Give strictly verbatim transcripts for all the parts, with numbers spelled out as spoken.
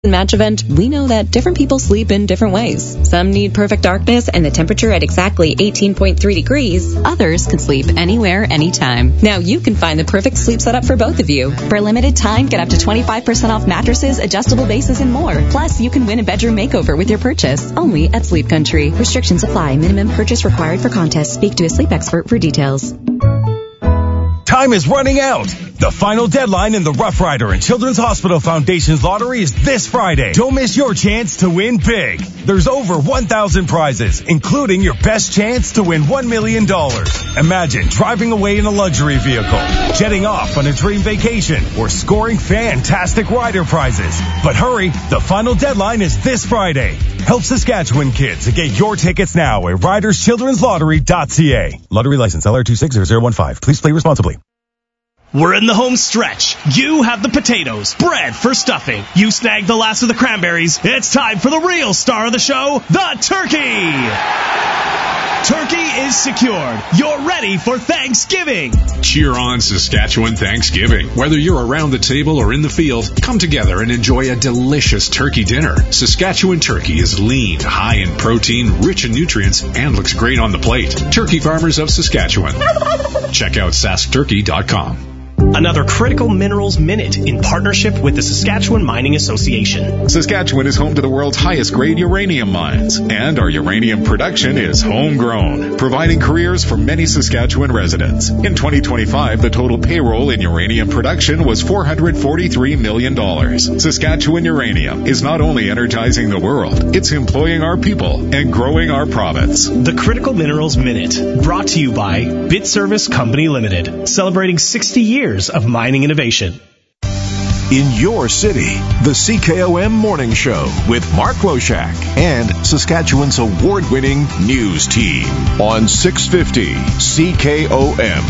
Match Event, we know that different people sleep in different ways. Some need perfect darkness and the temperature at exactly eighteen point three degrees. Others can sleep anywhere, anytime. Now you can find the perfect sleep setup for both of you. For a limited time, get up to twenty-five percent off mattresses, adjustable bases, and more. Plus, you can win a bedroom makeover with your purchase. Only at Sleep Country. Restrictions apply. Minimum purchase required for contest. Speak to a sleep expert for details. Time is running out. The final deadline in the Rough Rider and Children's Hospital Foundation's lottery is this Friday. Don't miss your chance to win big. There's over one thousand prizes, including your best chance to win one million dollars. Imagine driving away in a luxury vehicle, jetting off on a dream vacation, or scoring fantastic rider prizes. But hurry, the final deadline is this Friday. Help Saskatchewan kids and get your tickets now at riders children's lottery dot c a. Lottery license L R two six zero zero one five. Please play responsibly. We're in the home stretch. You have the potatoes, bread for stuffing. You snagged the last of the cranberries. It's time for the real star of the show, the turkey. Turkey is secured. You're ready for Thanksgiving. Cheer on Saskatchewan Thanksgiving. Whether you're around the table or in the field, come together and enjoy a delicious turkey dinner. Saskatchewan turkey is lean, high in protein, rich in nutrients, and looks great on the plate. Turkey Farmers of Saskatchewan. Check out sask turkey dot com. Another Critical Minerals Minute in partnership with the Saskatchewan Mining Association. Saskatchewan is home to the world's highest grade uranium mines, and our uranium production is homegrown, providing careers for many Saskatchewan residents. In twenty twenty-five, the total payroll in uranium production was four hundred forty-three million dollars. Saskatchewan Uranium is not only energizing the world, it's employing our people and growing our province. The Critical Minerals Minute, brought to you by Bitservice Company Limited, celebrating sixty years of mining innovation. In your city, the C K O M Morning Show with Mark Roshak and Saskatchewan's award-winning news team on six fifty C K O M.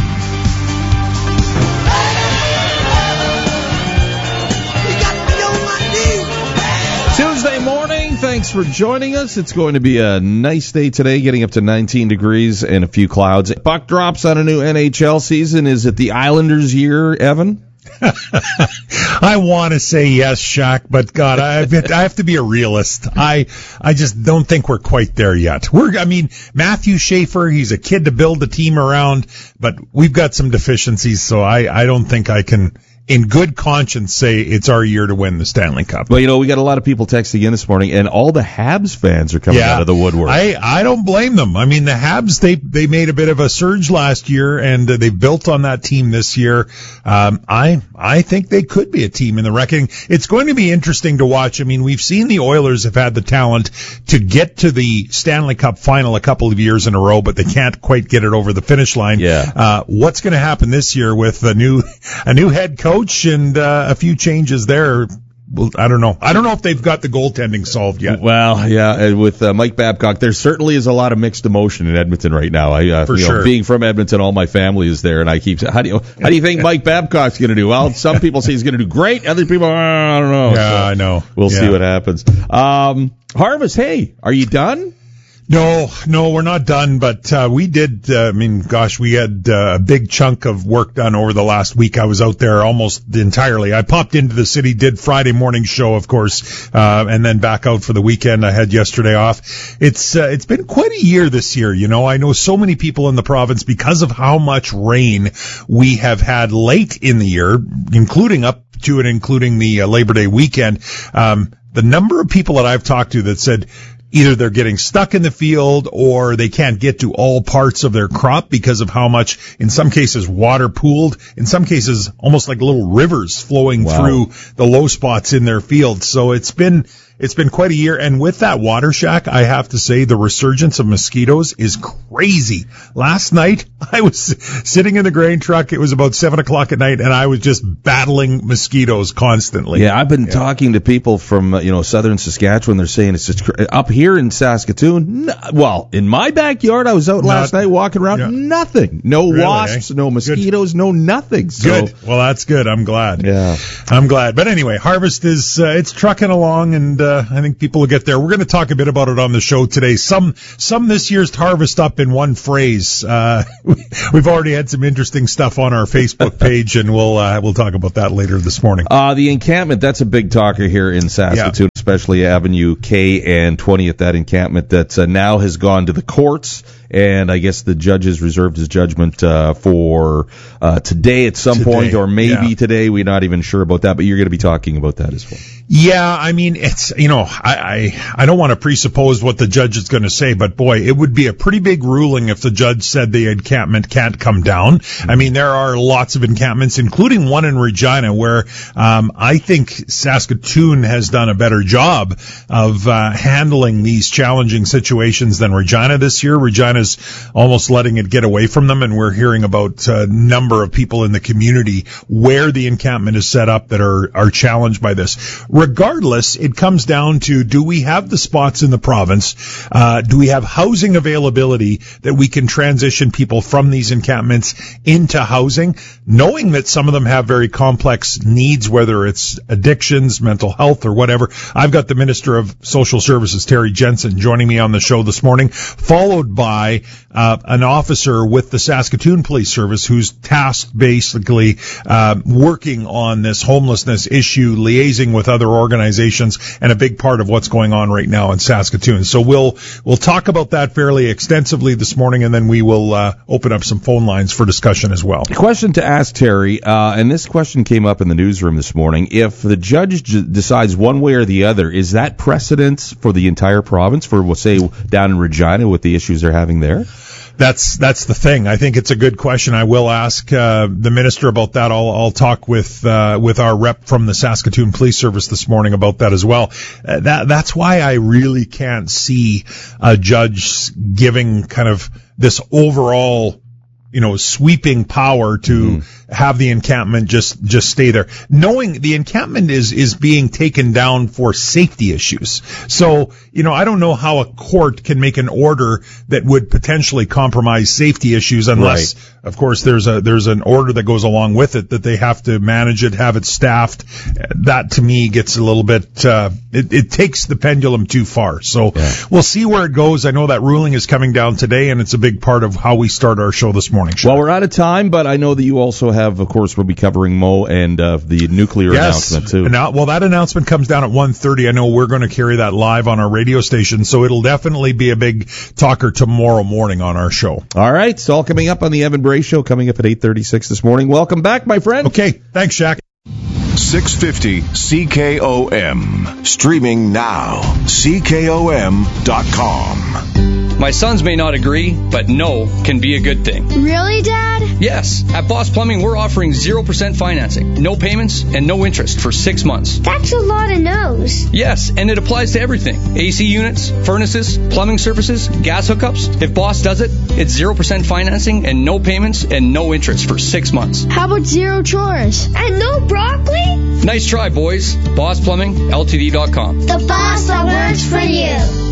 Tuesday morning, thanks for joining us. It's going to be a nice day today, getting up to nineteen degrees and a few clouds. Puck drops on a new N H L season. Is it the Islanders' year, Evan? I want to say yes, Shaq, but God, I, I have to be a realist. I I just don't think we're quite there yet. We're, I mean, Matthew Schaefer, he's a kid to build a team around, but we've got some deficiencies, so I, I don't think I can, in good conscience, say it's our year to win the Stanley Cup. Well, you know, we got a lot of people texting in this morning, and all the Habs fans are coming yeah, out of the woodwork. I, I don't blame them. I mean, the Habs, they they made a bit of a surge last year, and uh, they built on that team this year. Um, I I think they could be a team in the reckoning. It's going to be interesting to watch. I mean, we've seen the Oilers have had the talent to get to the Stanley Cup final a couple of years in a row, but they can't quite get it over the finish line. Yeah. Uh, what's going to happen this year with a new a new head coach and uh, a few changes there? Well, I don't know. I don't know if they've got the goaltending solved yet. Well, yeah, and with uh, Mike Babcock, there certainly is a lot of mixed emotion in Edmonton right now. I, uh, For you sure. know, being from Edmonton, all my family is there, and I keep saying, how do you how do you think Mike Babcock's going to do? Well, some people say he's going to do great. Other people, uh, I don't know. Yeah, so I know. We'll yeah. see what happens. Um, Harvest, hey, are you done? No, no, we're not done, but uh, we did, uh, I mean, gosh, we had uh, a big chunk of work done over the last week. I was out there almost entirely. I popped into the city, did Friday morning show, of course, uh, and then back out for the weekend. I had yesterday off. It's uh, it's been quite a year this year, you know. I know so many people in the province, because of how much rain we have had late in the year, including up to and including the uh, Labor Day weekend. Um, the number of people that I've talked to that said, either they're getting stuck in the field or they can't get to all parts of their crop because of how much, in some cases, water pooled, in some cases, almost like little rivers flowing Wow. through the low spots in their fields. So it's been, it's been quite a year. And with that water, Shack, I have to say the resurgence of mosquitoes is crazy. Last night, I was sitting in the grain truck. It was about seven o'clock at night, and I was just battling mosquitoes constantly. Yeah, I've been Yeah. talking to people from, uh, you know, southern Saskatchewan. They're saying it's just cr- up here in Saskatoon. No, well, in my backyard, I was out Not- last night walking around. yeah. Nothing. No Really, wasps, eh? no mosquitoes, no nothing. So, Good. Well, that's good. I'm glad. Yeah. I'm glad. But anyway, harvest is, uh, it's trucking along, and, uh, uh, I think people will get there. We're going to talk a bit about it on the show today. Some some this year's harvest up in one phrase. Uh, we've already had some interesting stuff on our Facebook page, and we'll uh, we'll talk about that later this morning. Uh, the encampment, that's a big talker here in Saskatoon, yeah. especially Avenue K and twentieth, that encampment that uh, now has gone to the courts. And I guess the judge has reserved his judgment uh, for uh, today at some today, point, or maybe yeah. today. We're not even sure about that, but you're going to be talking about that as well. Yeah, I mean, it's, you know, I, I, I don't want to presuppose what the judge is going to say, but boy, it would be a pretty big ruling if the judge said the encampment can't come down. Mm-hmm. I mean, there are lots of encampments, including one in Regina, where um, I think Saskatoon has done a better job of uh, handling these challenging situations than Regina this year. Regina's almost letting it get away from them, and we're hearing about a number of people in the community where the encampment is set up that are, are challenged by this. Regardless, it comes down to, do we have the spots in the province? Uh, do we have housing availability that we can transition people from these encampments into housing, knowing that some of them have very complex needs, whether it's addictions, mental health, or whatever. I've got the Minister of Social Services, Terry Jensen, joining me on the show this morning, followed by uh, an officer with the Saskatoon Police Service who's tasked basically uh, working on this homelessness issue, liaising with other organizations, and a big part of what's going on right now in Saskatoon. So we'll we'll talk about that fairly extensively this morning, and then we will uh, open up some phone lines for discussion as well. Question to ask Terry, uh, and this question came up in the newsroom this morning. If the judge j- decides one way or the other, is that precedence for the entire province, for, we'll say, down in Regina with the issues they're having there? That's that's the thing. I think it's a good question. I will ask uh, the minister about that. I'll I'll talk with uh, with our rep from the Saskatoon Police Service this morning about that as well. Uh, that that's why I really can't see a judge giving kind of this overall, you know, sweeping power to mm-hmm. have the encampment just, just stay there. Knowing the encampment is, is being taken down for safety issues. So, you know, I don't know how a court can make an order that would potentially compromise safety issues unless, right. of course, there's a, there's an order that goes along with it that they have to manage it, have it staffed. That to me gets a little bit, uh, it, it takes the pendulum too far. So yeah. we'll see where it goes. I know that ruling is coming down today, and it's a big part of how we start our show this morning. Well, we're out of time, but I know that you also have, of course, we'll be covering Mo and uh, the nuclear yes. announcement, too. Now, well, that announcement comes down at one thirty. I know we're going to carry that live on our radio station, so it'll definitely be a big talker tomorrow morning on our show. All right, it's all coming up on the Evan Bray Show, coming up at eight thirty-six this morning. Welcome back, my friend. Okay, thanks, Shaq. six fifty C K O M. Streaming now. C K O M dot com. My sons may not agree, but no can be a good thing. Really, Dad? Yes. At Boss Plumbing, we're offering zero percent financing, no payments, and no interest for six months. That's a lot of no's. Yes, and it applies to everything. A C units, furnaces, plumbing services, gas hookups. If Boss does it, it's zero percent financing and no payments and no interest for six months. How about zero chores? And no broccoli? Nice try, boys. Boss Plumbing L T D dot com. The boss that works for you.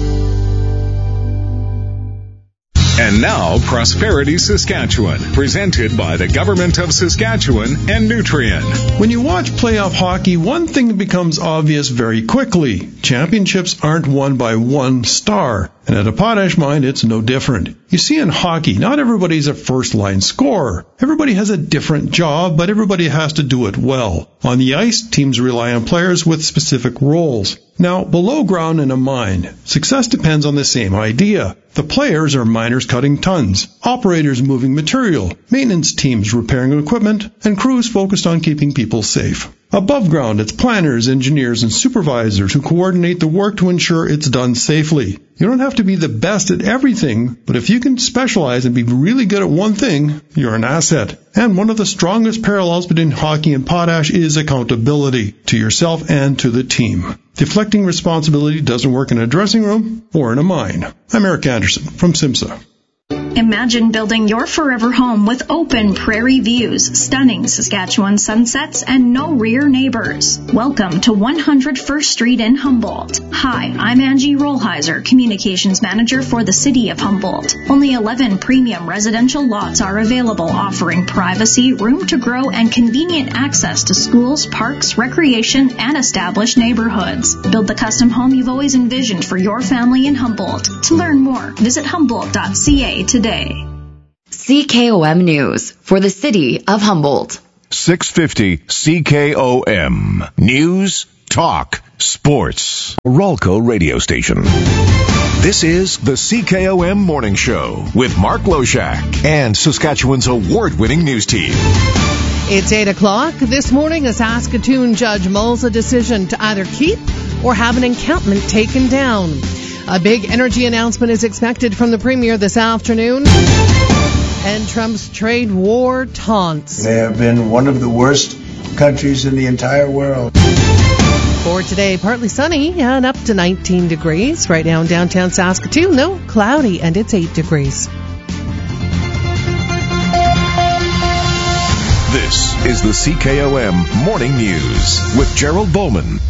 And now, Prosperity Saskatchewan, presented by the Government of Saskatchewan and Nutrien. When you watch playoff hockey, one thing becomes obvious very quickly. Championships aren't won by one star. And at a potash mine, it's no different. You see, in hockey, not everybody's a first-line scorer. Everybody has a different job, but everybody has to do it well. On the ice, teams rely on players with specific roles. Now, below ground in a mine, success depends on the same idea. The players are miners cutting tons, operators moving material, maintenance teams repairing equipment, and crews focused on keeping people safe. Above ground, it's planners, engineers, and supervisors who coordinate the work to ensure it's done safely. You don't have to be the best at everything, but if you can specialize and be really good at one thing, you're an asset. And one of the strongest parallels between hockey and potash is accountability, to yourself and to the team. Deflecting responsibility doesn't work in a dressing room or in a mine. I'm Eric Anderson from SIMSA. Imagine building your forever home with open prairie views, stunning Saskatchewan sunsets, and no rear neighbors. Welcome to one hundred first Street in Humboldt. Hi, I'm Angie Rollheiser, Communications Manager for the City of Humboldt. Only eleven premium residential lots are available, offering privacy, room to grow, and convenient access to schools, parks, recreation, and established neighborhoods. Build the custom home you've always envisioned for your family in Humboldt. To learn more, visit humboldt dot c a today. C K O M News for the City of Humboldt. six fifty C K O M. News, talk, sports. Rolco radio station. This is the C K O M Morning Show with Mark Loshak and Saskatchewan's award-winning news team. It's eight o'clock. This morning, a Saskatoon judge mulls a decision to either keep or have an encampment taken down. A big energy announcement is expected from the Premier this afternoon. And Trump's trade war taunts. They have been one of the worst countries in the entire world. For today, partly sunny and up to nineteen degrees. Right now in downtown Saskatoon, though, cloudy and it's eight degrees. This is the C K O M Morning News with Gerald Bowman.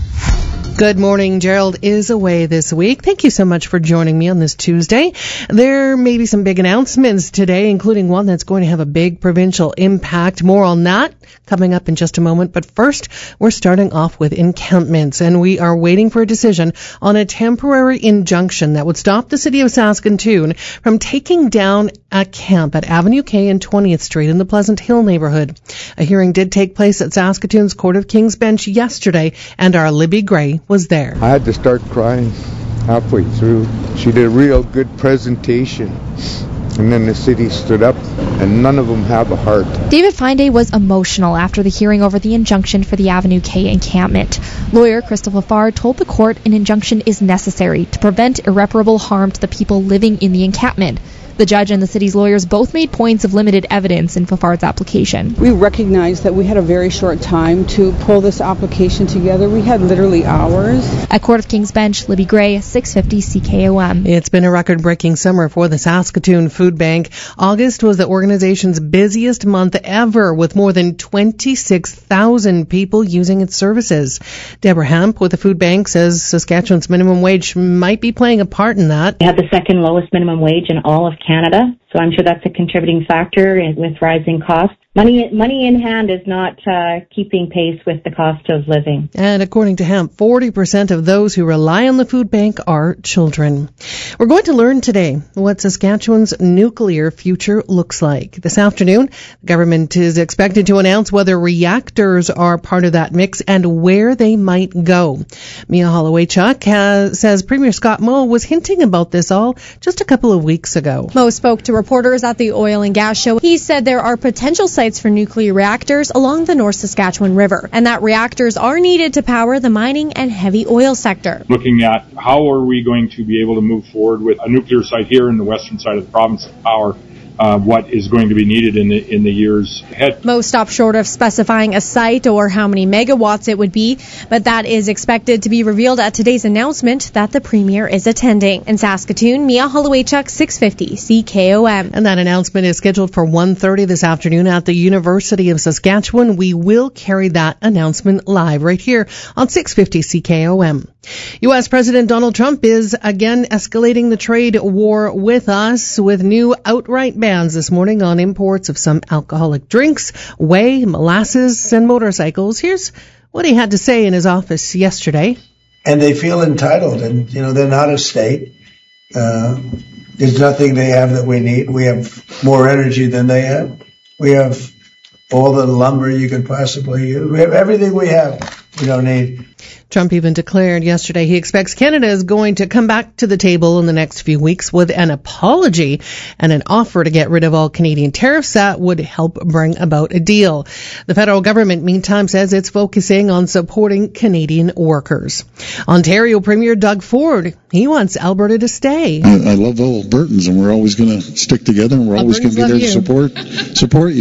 Good morning. Gerald is away this week. Thank you so much for joining me on this Tuesday. There may be some big announcements today, including one that's going to have a big provincial impact. More on that coming up in just a moment. But first, we're starting off with encampments, and we are waiting for a decision on a temporary injunction that would stop the city of Saskatoon from taking down a camp at Avenue K and twentieth Street in the Pleasant Hill neighborhood. A hearing did take place at Saskatoon's Court of King's Bench yesterday, and our Libby Gray was there. I had to start crying halfway through. She did a real good presentation. And then the city stood up, and none of them have a heart. David Finday was emotional after the hearing over the injunction for the Avenue K encampment. Lawyer Crystal Fafard told the court an injunction is necessary to prevent irreparable harm to the people living in the encampment. The judge and the city's lawyers both made points of limited evidence in Fafard's application. We recognize that we had a very short time to pull this application together. We had literally hours. At Court of King's Bench, Libby Gray, six fifty C K O M. It's been a record-breaking summer for the Saskatoon Food Bank. August was the organization's busiest month ever, with more than twenty-six thousand people using its services. Deborah Hamp with the Food Bank says Saskatchewan's minimum wage might be playing a part in that. We have the second lowest minimum wage in all of Canada, so I'm sure that's a contributing factor with rising costs. Money money in hand is not uh, keeping pace with the cost of living. And according to Hemp, forty percent of those who rely on the food bank are children. We're going to learn today what Saskatchewan's nuclear future looks like. This afternoon, the government is expected to announce whether reactors are part of that mix and where they might go. Mia Holloway-Chuck has, says Premier Scott Moe was hinting about this all just a couple of weeks ago. Moe spoke to reporters at the Oil and Gas Show. He said there are potential sites for nuclear reactors along the North Saskatchewan River, and that reactors are needed to power the mining and heavy oil sector. Looking at how are we going to be able to move forward with a nuclear site here in the western side of the province to power Uh, what is going to be needed in the in the years ahead. Moe stopped short of specifying a site or how many megawatts it would be, but that is expected to be revealed at today's announcement that the Premier is attending. In Saskatoon, Mia Holloway-Chuck, six fifty C K O M. And that announcement is scheduled for one thirty this afternoon at the University of Saskatchewan. We will carry that announcement live right here on six fifty C K O M. U S President Donald Trump is again escalating the trade war with us with new outright bans this morning on imports of some alcoholic drinks, whey, molasses, and motorcycles. Here's what he had to say in his office yesterday. And they feel entitled, and, you know, they're not a state. Uh, there's nothing they have that we need. We have more energy than they have. We have all the lumber you could possibly use. We have everything we have. We don't need. Trump even declared yesterday he expects Canada is going to come back to the table in the next few weeks with an apology and an offer to get rid of all Canadian tariffs that would help bring about a deal. The federal government, meantime, says it's focusing on supporting Canadian workers. Ontario Premier Doug Ford, he wants Alberta to stay. I, I love all Albertans, and we're always going to stick together, and we're always going to be there to support support you.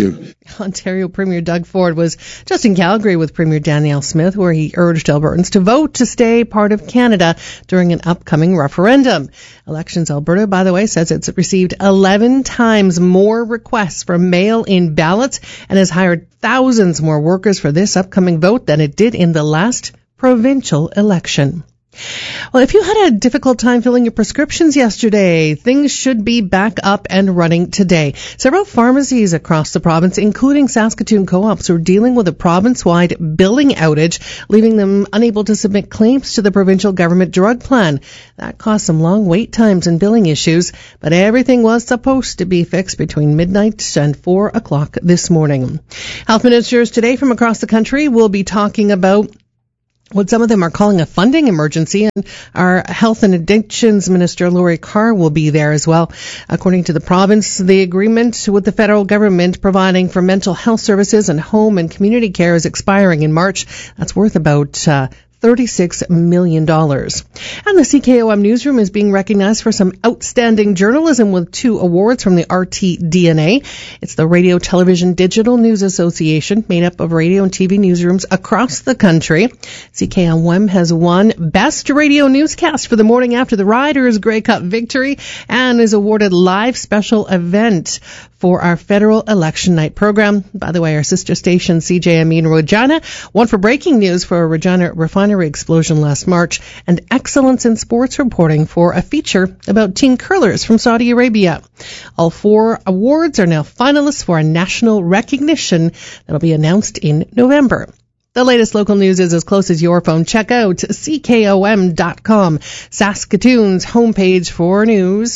Ontario Premier Doug Ford was just in Calgary with Premier Danielle Smith, where he urged Albertans to vote to stay part of Canada during an upcoming referendum. Elections Alberta, by the way, says it's received eleven times more requests for mail-in ballots and has hired thousands more workers for this upcoming vote than it did in the last provincial election. Well, if you had a difficult time filling your prescriptions yesterday, things should be back up and running today. Several pharmacies across the province, including Saskatoon Co-ops, are dealing with a province-wide billing outage, leaving them unable to submit claims to the provincial government drug plan. That caused some long wait times and billing issues, but everything was supposed to be fixed between midnight and four o'clock this morning. Health ministers today from across the country will be talking about what some of them are calling a funding emergency, and our Health and Addictions Minister, Lori Carr, will be there as well. According to the province, the agreement with the federal government providing for mental health services and home and community care is expiring in March. That's worth about uh, thirty-six million dollars. And the C K O M newsroom is being recognized for some outstanding journalism with two awards from the R T D N A. It's the Radio Television Digital News Association, made up of radio and T V newsrooms across the country. C K O M has won Best Radio Newscast for the morning after the Riders Grey Cup victory and is awarded Live Special Event for our federal election night program. By the way, our sister station, C J M E in Regina, won for breaking news for a Regina refinery explosion last March, and excellence in sports reporting for a feature about teen curlers from Saudi Arabia. All four awards are now finalists for a national recognition that will be announced in November. The latest local news is as close as your phone. Check out C K O M dot com, Saskatoon's homepage for news.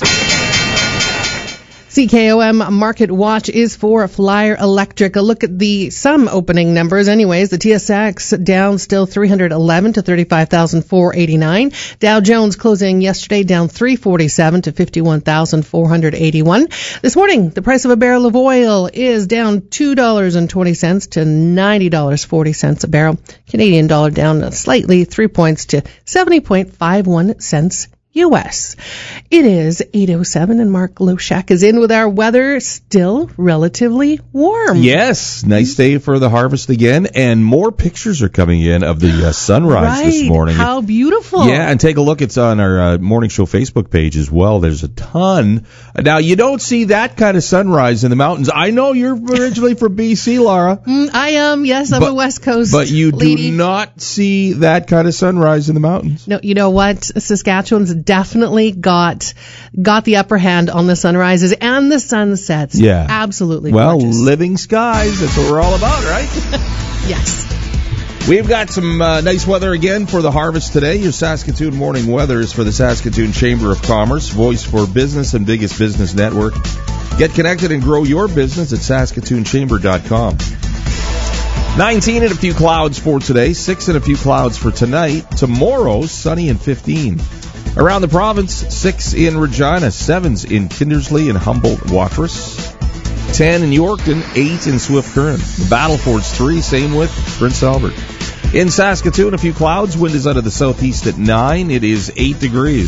C K O M Market Watch is for Flyer Electric. A look at the some opening numbers anyways. The T S X down still three hundred eleven to thirty-five thousand four hundred eighty-nine. Dow Jones closing yesterday down three forty-seven to fifty-one thousand four hundred eighty-one. This morning, the price of a barrel of oil is down two dollars and twenty cents to ninety dollars and forty cents a barrel. Canadian dollar down slightly, three points to seventy point five one cents U S. It is eight oh seven and Mark Loshak is in with our weather. Still relatively warm. Yes, nice day for the harvest again, and more pictures are coming in of the uh, sunrise right. this morning. How beautiful. Yeah, and take a look. It's on our uh, Morning Show Facebook page as well. There's a ton. Now, you don't see that kind of sunrise in the mountains. I know you're originally from B C, Laura. Mm, I am, yes, I'm but, a West Coast But you lady. do not see that kind of sunrise in the mountains. No, you know what? Saskatchewan's definitely got got the upper hand on the sunrises and the sunsets. Yeah. Absolutely Well, gorgeous. living skies, that's what we're all about, right? Yes. We've got some uh, nice weather again for the harvest today. Your Saskatoon morning weather is for the Saskatoon Chamber of Commerce, voice for business and biggest business network. Get connected and grow your business at Saskatoon Chamber dot com. nineteen and a few clouds for today, six and a few clouds for tonight. Tomorrow, sunny and fifteen. Around the province, six in Regina, sevens in Kindersley and Humboldt Watrous, ten in Yorkton, eight in Swift Current. The Battleford's three, same with Prince Albert. In Saskatoon, a few clouds, wind is out of the southeast at nine, it is eight degrees.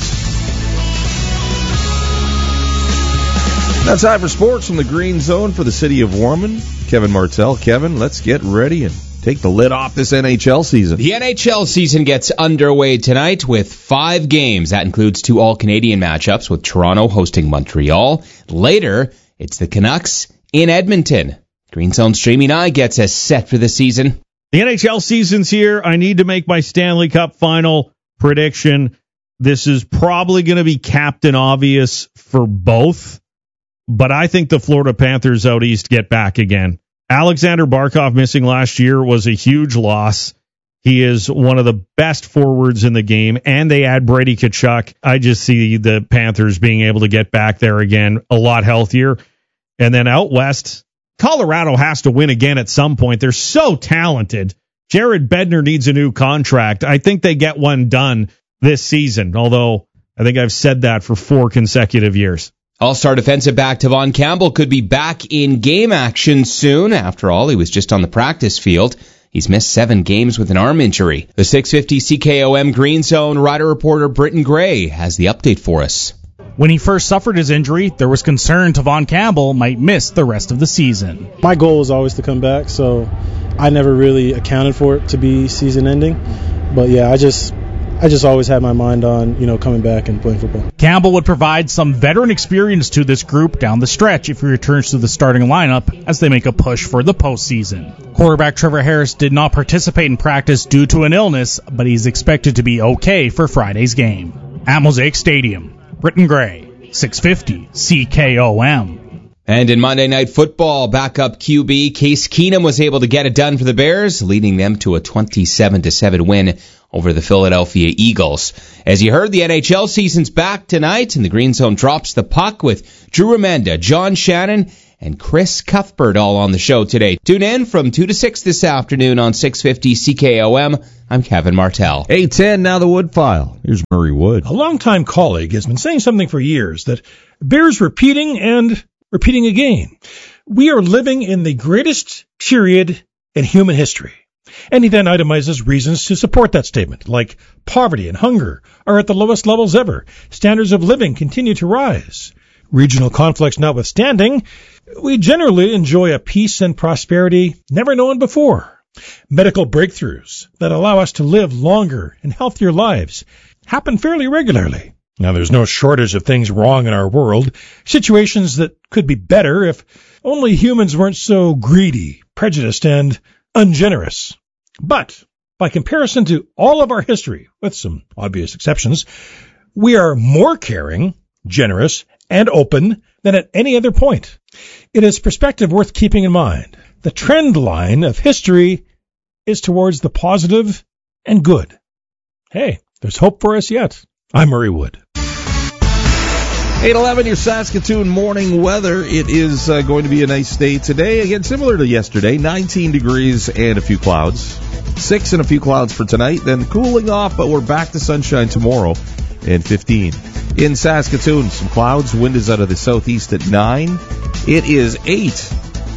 Now time for sports from the Green Zone for the city of Warman. Kevin Martell. Kevin, let's get ready and take the lid off this N H L season. The N H L season gets underway tonight with five games. That includes two All-Canadian matchups with Toronto hosting Montreal. Later, it's the Canucks in Edmonton. Green Zone's Jamie Nye gets us set for the season. The N H L season's here. I need to make my Stanley Cup final prediction. This is probably going to be Captain Obvious for both, but I think the Florida Panthers out east get back again. Alexander Barkov missing last year was a huge loss. He is one of the best forwards in the game, and they add Brady Tkachuk. I just see the Panthers being able to get back there again a lot healthier. And then out west, Colorado has to win again at some point. They're so talented. Jared Bednar needs a new contract. I think they get one done this season, although I think I've said that for four consecutive years. All-star defensive back Tavon Campbell could be back in game action soon. After all, he was just on the practice field. He's missed seven games with an arm injury. The six fifty C K O M Green Zone rider reporter Britton Gray has the update for us. When he first suffered his injury, there was concern Tavon Campbell might miss the rest of the season. My goal was always to come back, so I never really accounted for it to be season-ending. But yeah, I just I just always had my mind on, you know, coming back and playing football. Campbell would provide some veteran experience to this group down the stretch if he returns to the starting lineup as they make a push for the postseason. Quarterback Trevor Harris did not participate in practice due to an illness, but he's expected to be okay for Friday's game. At Mosaic Stadium, Britton Gray, six fifty C K O M. And in Monday Night Football, backup Q B Case Keenum was able to get it done for the Bears, leading them to a twenty-seven to seven win over the Philadelphia Eagles. As you heard, the N H L season's back tonight, and the Green Zone drops the puck with Drew Remenda, John Shannon, and Chris Cuthbert all on the show today. Tune in from two to six this afternoon on six fifty C K O M. I'm Kevin Martell. eight ten, now the Wood File. Here's Murray Wood. A longtime colleague has been saying something for years that bears repeating and repeating again. We are living in the greatest period in human history. And he then itemizes reasons to support that statement, like poverty and hunger are at the lowest levels ever. Standards of living continue to rise. Regional conflicts notwithstanding, we generally enjoy a peace and prosperity never known before. Medical breakthroughs that allow us to live longer and healthier lives happen fairly regularly. Now, there's no shortage of things wrong in our world, situations that could be better if only humans weren't so greedy, prejudiced, and ungenerous. But by comparison to all of our history, with some obvious exceptions, we are more caring, generous, and open than at any other point. It is perspective worth keeping in mind. The trend line of history is towards the positive and good. Hey, there's hope for us yet. I'm Murray Wood. eight eleven, your Saskatoon morning weather. It is uh, going to be a nice day today. Again, similar to yesterday, nineteen degrees and a few clouds. six and a few clouds for tonight, then cooling off, but we're back to sunshine tomorrow and fifteen. In Saskatoon, some clouds. Wind is out of the southeast at nine. It is eight.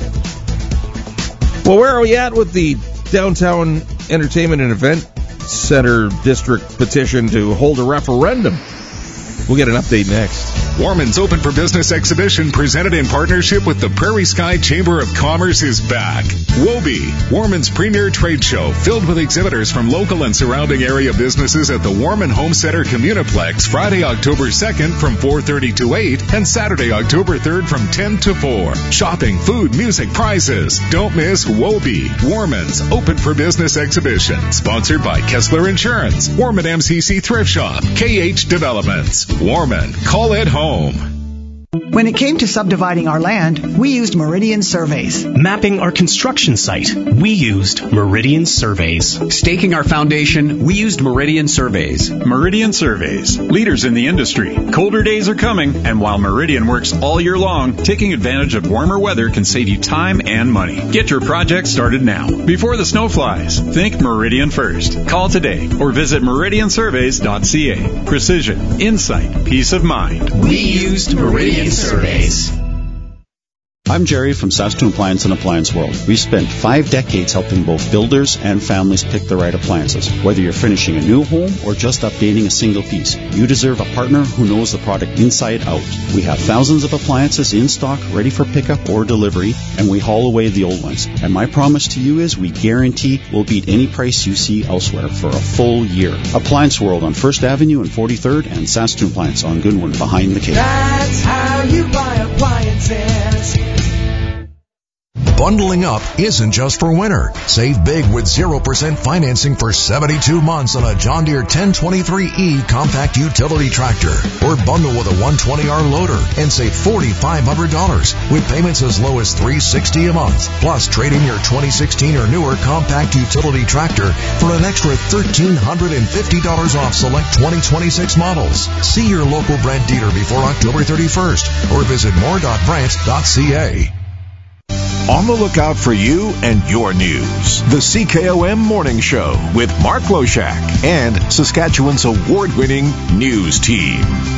Well, where are we at with the Downtown Entertainment and Event Center District petition to hold a referendum? We'll get an update next. Warman's Open for Business exhibition, presented in partnership with the Prairie Sky Chamber of Commerce, is back. WOBE, Warman's premier trade show, filled with exhibitors from local and surrounding area businesses at the Warman Home Center Communiplex, Friday, October second from four thirty to eight, and Saturday, October third from ten to four. Shopping, food, music, prizes. Don't miss WOBE, Warman's Open for Business exhibition, sponsored by Kessler Insurance, Warman M C C Thrift Shop, K H Developments. Warman, call it home. When it came to subdividing our land, we used Meridian Surveys. Mapping our construction site, we used Meridian Surveys. Staking our foundation, we used Meridian Surveys. Meridian Surveys, leaders in the industry. Colder days are coming, and while Meridian works all year long, taking advantage of warmer weather can save you time and money. Get your project started now, before the snow flies. Think Meridian first. Call today or visit meridian surveys dot c a. Precision, insight, peace of mind. We used Meridian Surveys. I'm Jerry from Saskatoon Appliance and Appliance World. We've spent five decades helping both builders and families pick the right appliances. Whether you're finishing a new home or just updating a single piece, you deserve a partner who knows the product inside out. We have thousands of appliances in stock, ready for pickup or delivery, and we haul away the old ones. And my promise to you is we guarantee we'll beat any price you see elsewhere for a full year. Appliance World on First Avenue and forty-third, and Saskatoon Appliance on Goodwin behind the cave. That's how you buy appliances. Bundling up isn't just for winter. Save big with zero percent financing for seventy-two months on a John Deere ten twenty-three E compact utility tractor. Or bundle with a one twenty R loader and save four thousand five hundred dollars with payments as low as three hundred sixty dollars a month. Plus, trade in your twenty sixteen or newer compact utility tractor for an extra one thousand three hundred fifty dollars off select twenty twenty-six models. See your local Brent dealer before October thirty-first or visit more dot brent dot c a. On the lookout for you and your news. The C K O M Morning Show with Mark Loshak and Saskatchewan's award-winning news team.